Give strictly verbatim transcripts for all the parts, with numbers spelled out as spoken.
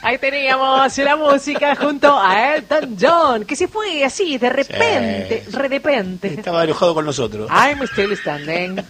Ahí teníamos la música junto a Elton John, que se fue así, de repente, Sí. de repente. Estaba enojado con nosotros. I'm still standing.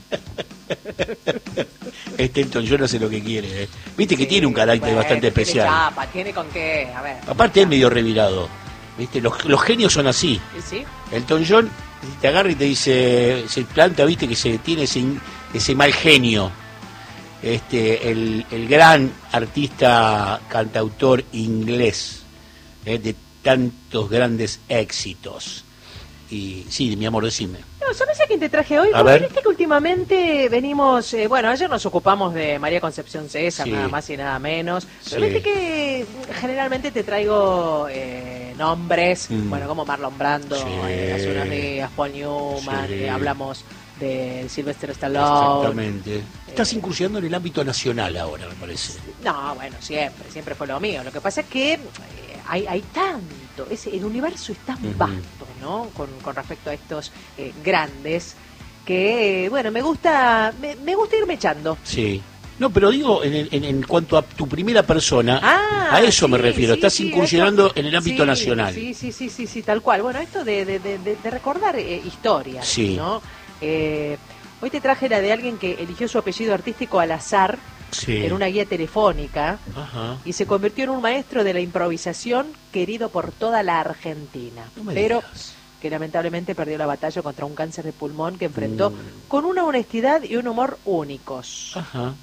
Este Elton John hace lo que quiere. ¿eh? Viste que Sí, tiene un carácter bueno, bastante tiene especial. chapa, tiene con qué, a ver. Aparte es medio revirado. ¿Viste? Los, los genios son así. ¿Sí? Elton John te agarra y te dice, se planta, viste, que se tiene ese, ese mal genio. Este, el, el gran artista cantautor inglés, eh, de tantos grandes éxitos. Y sí, mi amor, decime. No, ¿sabes a quién te traje hoy? A Porque ver. viste que últimamente venimos, eh, bueno, ayer nos ocupamos de María Concepción César, Sí. nada más y nada menos. Pero Sí. viste que generalmente te traigo eh, nombres, Mm. bueno, como Marlon Brando, Sí. eh, hace unos días, Paul Newman, Sí. eh, hablamos de Sylvester Stallone. Exactamente. Estás incursionando en el ámbito nacional ahora, me parece. No, bueno, siempre, siempre fue lo mío. Lo que pasa es que eh, hay, hay tanto, ese, el universo es tan Ujú. vasto, ¿no? Con, con respecto a estos eh, grandes, que, eh, bueno, me gusta, me, me gusta irme echando. Sí. No, pero digo, en, en, en cuanto a tu primera persona, Ah, a eso me sí, refiero. sí, Estás sí, incursionando esto- en el ámbito sí, nacional. Sí, sí, sí, sí, sí, tal cual. Bueno, esto de, de, de, de- de recordar eh, historias, Sí. ¿no? Eh, hoy te traje la de alguien que eligió su apellido artístico al azar Sí. en una guía telefónica Ajá. y se convirtió en un maestro de la improvisación querido por toda la Argentina, No me pero digas. que lamentablemente perdió la batalla contra un cáncer de pulmón que enfrentó Mm. con una honestidad y un humor únicos. Ajá.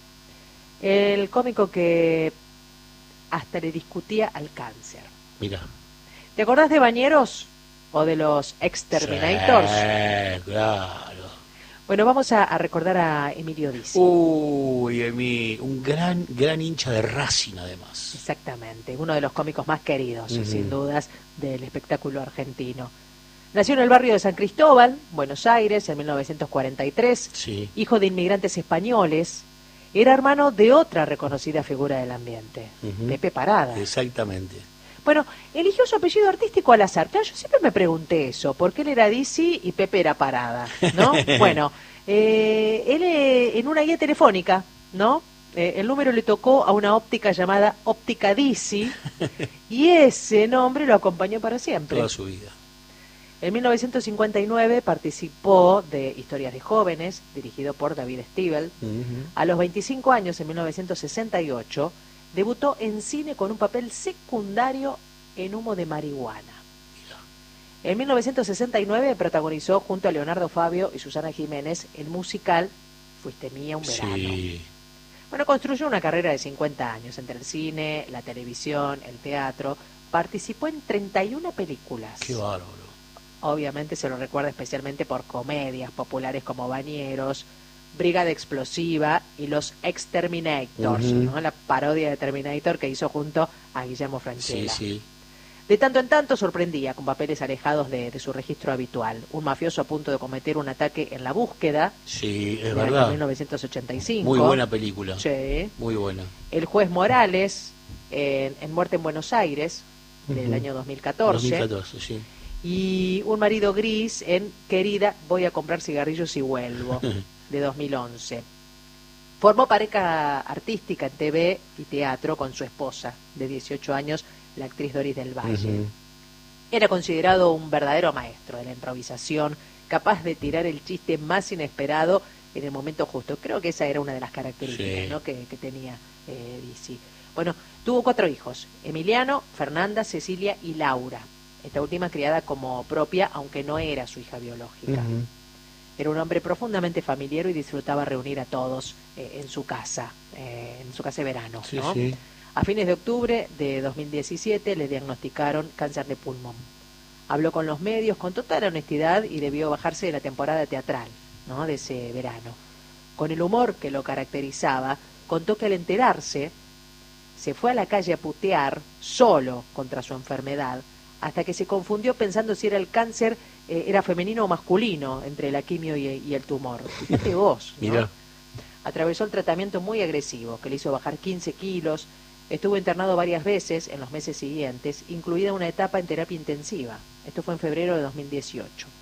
El cómico que hasta le discutía al cáncer. Mira. ¿Te acordás de Bañeros o de los Exterminators? Sí, claro. Bueno, vamos a, a recordar a Emilio Dizzi. Uy, Emi, un gran, gran hincha de Racing, además. Exactamente, uno de los cómicos más queridos, Ujú. sin dudas, del espectáculo argentino. Nació en el barrio de San Cristóbal, Buenos Aires, en mil novecientos cuarenta y tres, Sí. hijo de inmigrantes españoles. Era hermano de otra reconocida figura del ambiente, Ujú. Pepe Parada. Exactamente. Bueno, eligió su apellido artístico al azar. Claro, yo siempre me pregunté eso, ¿por qué él era Dizzi y Pepe era Parada? ¿No? Bueno, eh, él eh, en una guía telefónica, ¿no? Eh, el número le tocó a una óptica llamada Óptica Dizzi y ese nombre lo acompañó para siempre. Toda su vida. En mil novecientos cincuenta y nueve participó de Historias de Jóvenes, dirigido por David Stiebel. Ujú. A los veinticinco años, en mil novecientos sesenta y ocho, debutó en cine con un papel secundario en Humo de Marihuana. En mil novecientos sesenta y nueve protagonizó junto a Leonardo Fabio y Susana Jiménez el musical Fuiste mía un verano. Sí. Bueno, construyó una carrera de cincuenta años entre el cine, la televisión, el teatro. Participó en treinta y una películas. Qué bárbaro. Obviamente se lo recuerda especialmente por comedias populares como Bañeros, Brigada Explosiva y Los Exterminators, Ujú. ¿no? La parodia de Terminator que hizo junto a Guillermo Sí, Francella. sí. De tanto en tanto sorprendía con papeles alejados de, de su registro habitual. Un mafioso a punto de cometer un ataque en La Búsqueda, Sí, es del año verdad. mil novecientos ochenta y cinco. Muy buena película. Sí. Muy buena. El juez Morales en, en Muerte en Buenos Aires, del Ujú. año dos mil catorce. dos mil catorce, sí. Y Un marido gris en Querida, voy a comprar cigarrillos y vuelvo, de dos mil once. Formó pareja artística en T V y teatro con su esposa, de dieciocho años, la actriz Doris del Valle. Ujú. Era considerado un verdadero maestro de la improvisación, capaz de tirar el chiste más inesperado en el momento justo. Creo que esa era una de las características, Sí. ¿no? que, que tenía eh, Dizzi. Bueno, tuvo cuatro hijos, Emiliano, Fernanda, Cecilia y Laura. Esta última criada como propia, aunque no era su hija biológica. Ujú. Era un hombre profundamente familiar y disfrutaba reunir a todos eh, en su casa, eh, en su casa de verano. Sí, ¿no? sí. A fines de octubre de dos mil diecisiete le diagnosticaron cáncer de pulmón. Habló con los medios con total honestidad y debió bajarse de la temporada teatral, ¿no? de ese verano. Con el humor que lo caracterizaba, contó que al enterarse se fue a la calle a putear solo contra su enfermedad, hasta que se confundió pensando si era el cáncer, eh, era femenino o masculino, entre la quimio y, y el tumor. Fíjate vos, ¿no? Mirá. Atravesó el tratamiento muy agresivo, que le hizo bajar quince kilos, estuvo internado varias veces en los meses siguientes, incluida una etapa en terapia intensiva. Esto fue en febrero de dos mil dieciocho.